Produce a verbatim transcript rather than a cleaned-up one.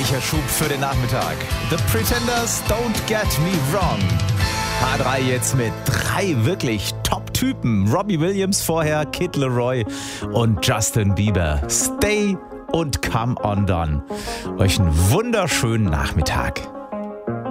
Herrlicher Schub für den Nachmittag. The Pretenders, Don't Get Me Wrong. H drei jetzt mit drei wirklich Top-Typen. Robbie Williams vorher, Kid Laroi und Justin Bieber. Stay und Come On Done. Euch einen wunderschönen Nachmittag.